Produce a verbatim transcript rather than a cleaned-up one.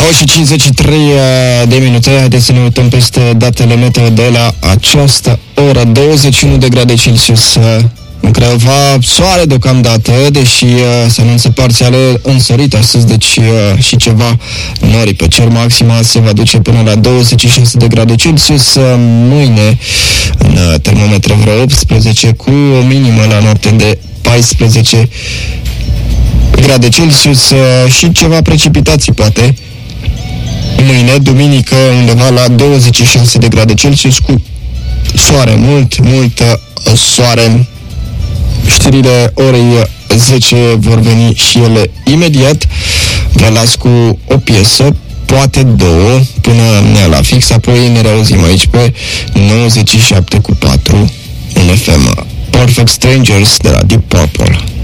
nouă și cincizeci și trei de minute. Haideți să ne uităm peste datele meteo de la această oră. douăzeci și unu de grade Celsius în Craiova, soare deocamdată, deși se anunță parțial însorit astăzi, deci și ceva nori pe cer. Maxima se va duce până la douăzeci și șase de grade Celsius. Mâine în termometre vreo optsprezece, cu o minimă la noapte de paisprezece grade Celsius și ceva precipitații poate. Mâine, duminică, undeva la douăzeci și șase de grade Celsius, cu soare, mult, mult soare. Știrile orei zece vor veni și ele imediat. Vă las cu o piesă, poate două, până la fix, apoi ne reauzim aici pe nouăzeci și șapte cu patru în F M. Perfect Strangers de la Deep Purple.